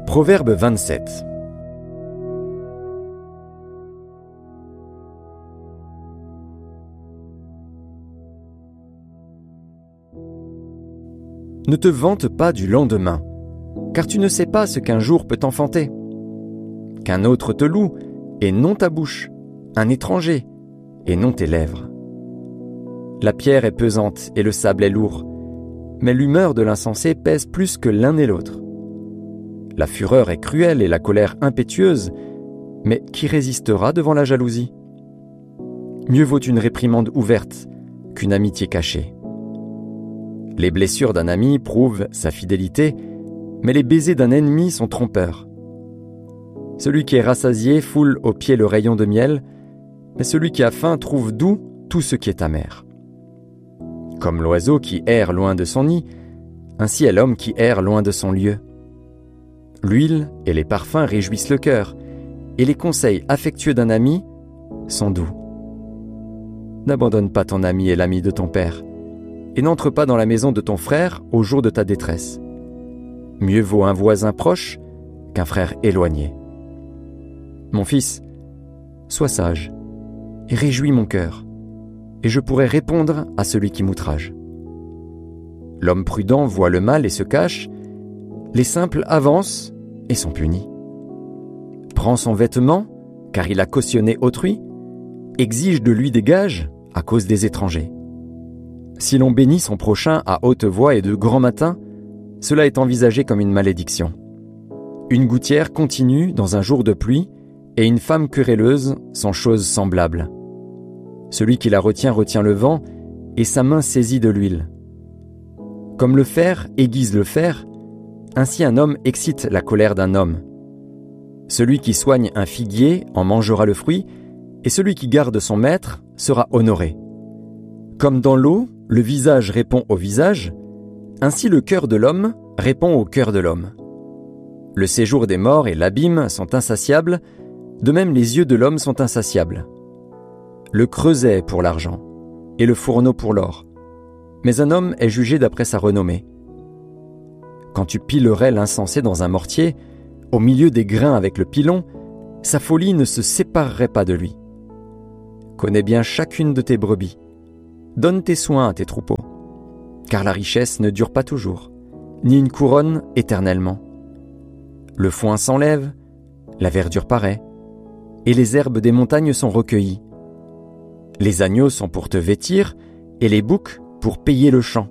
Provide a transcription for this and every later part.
Proverbe 27. Ne te vante pas du lendemain, car tu ne sais pas ce qu'un jour peut enfanter. Qu'un autre te loue, et non ta bouche, un étranger, et non tes lèvres. La pierre est pesante et le sable est lourd, mais l'humeur de l'insensé pèse plus que l'un et l'autre. La fureur est cruelle et la colère impétueuse, mais qui résistera devant la jalousie? Mieux vaut une réprimande ouverte qu'une amitié cachée. Les blessures d'un ami prouvent sa fidélité, mais les baisers d'un ennemi sont trompeurs. Celui qui est rassasié foule aux pieds le rayon de miel, mais celui qui a faim trouve doux tout ce qui est amer. Comme l'oiseau qui erre loin de son nid, ainsi est l'homme qui erre loin de son lieu. L'huile et les parfums réjouissent le cœur, et les conseils affectueux d'un ami sont doux. N'abandonne pas ton ami et l'ami de ton père, et n'entre pas dans la maison de ton frère au jour de ta détresse. Mieux vaut un voisin proche qu'un frère éloigné. Mon fils, sois sage, et réjouis mon cœur, et je pourrai répondre à celui qui m'outrage. L'homme prudent voit le mal et se cache, les simples avancent et sont punis. Prends son vêtement, car il a cautionné autrui, exige de lui des gages à cause des étrangers. Si l'on bénit son prochain à haute voix et de grand matin, cela est envisagé comme une malédiction. Une gouttière continue dans un jour de pluie, et une femme querelleuse sont choses semblables. Celui qui la retient le vent, et sa main saisit de l'huile. Comme le fer aiguise le fer, ainsi un homme excite la colère d'un homme. Celui qui soigne un figuier en mangera le fruit, et celui qui garde son maître sera honoré. Comme dans l'eau, le visage répond au visage, ainsi le cœur de l'homme répond au cœur de l'homme. Le séjour des morts et l'abîme sont insatiables, de même les yeux de l'homme sont insatiables. Le creuset pour l'argent, et le fourneau pour l'or, mais un homme est jugé d'après sa renommée. Quand tu pilerais l'insensé dans un mortier, au milieu des grains avec le pilon, sa folie ne se séparerait pas de lui. Connais bien chacune de tes brebis. Donne tes soins à tes troupeaux, car la richesse ne dure pas toujours, ni une couronne éternellement. Le foin s'enlève, la verdure paraît, et les herbes des montagnes sont recueillies. Les agneaux sont pour te vêtir, et les boucs pour payer le champ.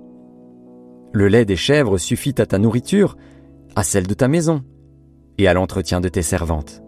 Le lait des chèvres suffit à ta nourriture, à celle de ta maison, et à l'entretien de tes servantes.